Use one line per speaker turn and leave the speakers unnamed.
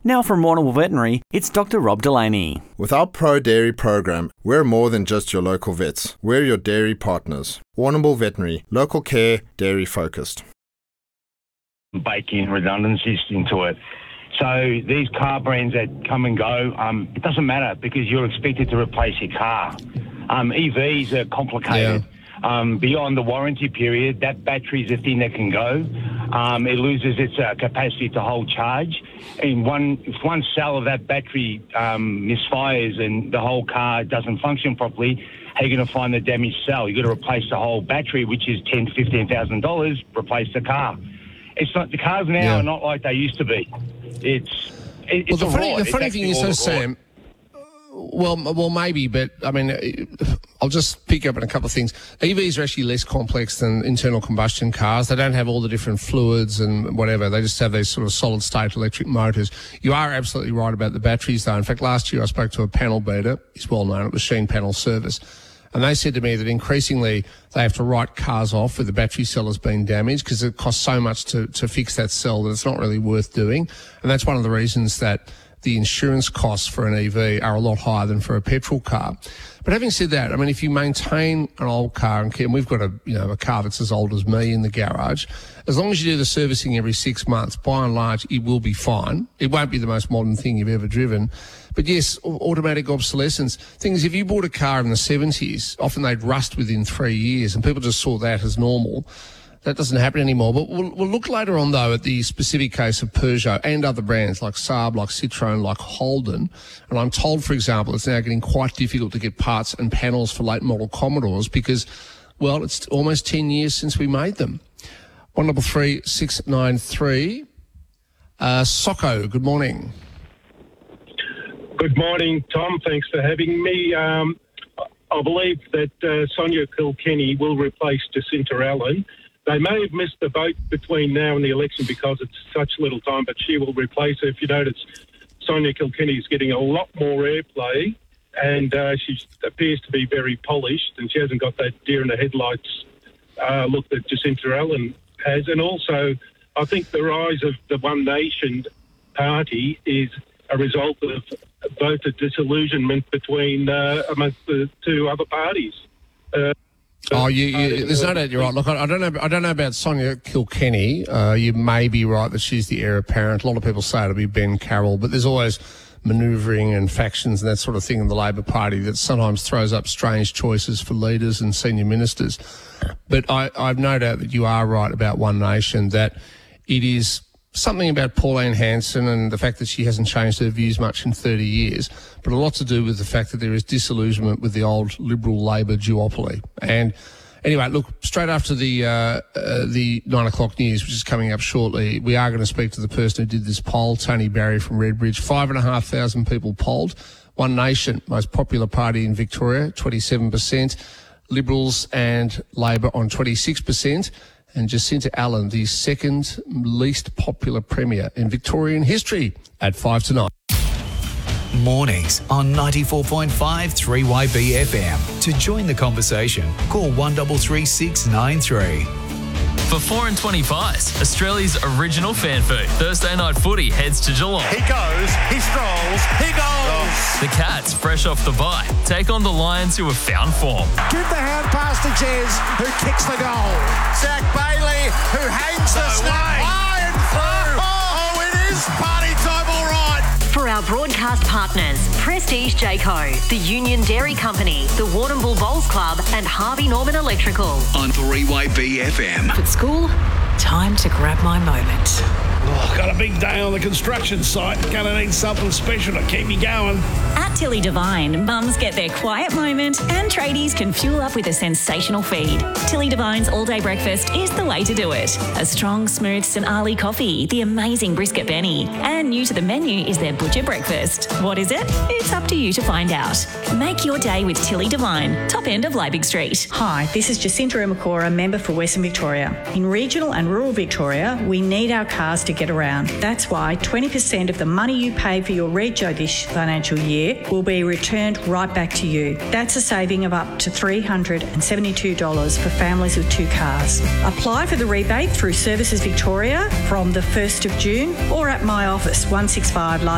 Now from Warrnambool Veterinary, it's Dr. Rob Delaney.
With our Pro Dairy program, we're more than just your local vets. We're your dairy partners. Warrnambool Veterinary, local care, dairy focused.
Bake in redundancies into it. So these car brands that come and go, it doesn't matter because you're expected to replace your car. EVs are complicated.
Yeah.
Beyond the warranty period, that battery is a thing that can go. It loses its capacity to hold charge. And if one cell of that battery misfires and the whole car doesn't function properly, how are you going to find the damaged cell? You've got to replace the whole battery, which is $10,000 to $15,000, replace the car. It's not, the cars now are not like they used to be. It's
the funny thing is, though, Sam, well, maybe, but I mean, I'll just pick up on a couple of things. EVs are actually less complex than internal combustion cars. They don't have all the different fluids and whatever. They just have these sort of solid state electric motors. You are absolutely right about the batteries, though. In fact, last year I spoke to a panel beater. He's well known at Machine Panel Service. And they said to me that increasingly they have to write cars off with the battery cell has been damaged because it costs so much to fix that cell that it's not really worth doing. And that's one of the reasons that the insurance costs for an EV are a lot higher than for a petrol car. But having said that, I mean, if you maintain an old car, and we've got a car that's as old as me in the garage, as long as you do the servicing every 6 months, by and large, it will be fine. It won't be the most modern thing you've ever driven. But yes, automatic obsolescence. Thing is, if you bought a car in the 70s, often they'd rust within 3 years, and people just saw that as normal. That doesn't happen anymore. But we'll look later on, though, at the specific case of Peugeot and other brands like Saab, like Citroën, like Holden. And I'm told, for example, it's now getting quite difficult to get parts and panels for late model Commodores because, well, it's almost 10 years since we made them. 133 693. Socko, good morning.
Good morning, Tom. Thanks for having me. I believe that Sonia Kilkenny will replace Jacinta Allen. They may have missed the vote between now and the election because it's such little time, but she will replace her. If you notice, Sonia Kilkenny is getting a lot more airplay, and she appears to be very polished, and she hasn't got that deer in the headlights look that Jacinta Allen has. And also, I think the rise of the One Nation party is a result of voter disillusionment between amongst the two other parties.
There's no doubt you're right. Look, I don't know about Sonia Kilkenny. You may be right that she's the heir apparent. A lot of people say it'll be Ben Carroll, but there's always manoeuvring and factions and that sort of thing in the Labor Party that sometimes throws up strange choices for leaders and senior ministers. But I've no doubt that you are right about One Nation, that it is something about Pauline Hanson and the fact that she hasn't changed her views much in 30 years, but a lot to do with the fact that there is disillusionment with the old Liberal-Labor duopoly. And anyway, look, straight after the 9 o'clock news, which is coming up shortly, we are going to speak to the person who did this poll, Tony Barry from Redbridge. 5,500 people polled. One Nation, most popular party in Victoria, 27%. Liberals and Labor on 26%. And Jacinta Allen, the second least popular premier in Victorian history, at 5 to 9.
Mornings on 94.5 3YB FM. To join the conversation, call 133 693.
For 4 and 25s, Australia's original fan food. Thursday night footy heads to Geelong.
He goes, he strolls, he goes.
The Cats, fresh off the bye, take on the Lions who have found form.
Give the hand pass to Jez, who kicks the goal. Zach Bailey, who hangs the snap high and through. Oh, it is party time, all right.
For our broadcast partners, Prestige Jayco, the Union Dairy Company, the Warrnambool Bowls Club and Harvey Norman Electrical.
On 3YB FM.
At school, time to grab my moment.
Oh, got a big day on the construction site. Gonna need something special to keep me going.
At Tilly Devine, mums get their quiet moment and tradies can fuel up with a sensational feed. Tilly Devine's all-day breakfast is the way to do it. A strong, smooth St. Ali coffee, the amazing brisket Benny, and new to the menu is their butcher breakfast. What is it? It's up to you to find out. Make your day with Tilly Devine, top end of Leibig Street.
Hi, this is Jacinta Umakora, member for Western Victoria. In regional and rural Victoria, we need our cars to get around. That's why 20% of the money you pay for your rego this financial year will be returned right back to you. That's a saving of up to $372 for families with 2 cars. Apply for the rebate through Services Victoria from the 1st of June or at my office, 165